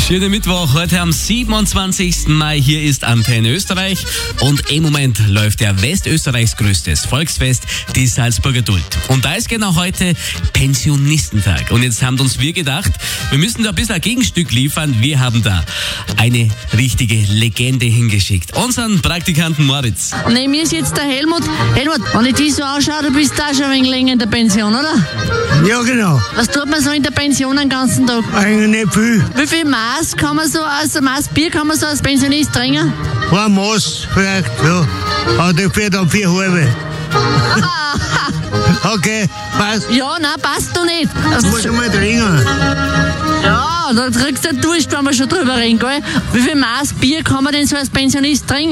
Schönen Mittwoch, heute am 27. Mai. Hier ist Antenne Österreich und im Moment läuft der Westösterreichs größtes Volksfest, die Salzburger Duld. Und da ist genau heute Pensionistentag. Und jetzt haben uns wir gedacht, wir müssen da ein bisschen ein Gegenstück liefern. Wir haben da eine richtige Legende hingeschickt. Unseren Praktikanten Moritz. Neben mir ist jetzt der Helmut. Helmut, wenn ich dich so anschaue, du bist da schon ein wenig länger in der Pension, oder? Ja, genau. Was tut man so in der Pension den ganzen Tag? Eigentlich nicht viel. Wie viel Maß kann man so, also Maß Bier kann man so als Pensionist trinken? Ein Maß vielleicht, ja. Aber dafür dann 4 halbe. Okay, passt. Ja, nein, passt doch nicht. Muss ich mal trinken. Ja, da kriegst du ja Durst, wenn wir schon drüber reden, gell? Wie viel Maß Bier kann man denn so als Pensionist trinken?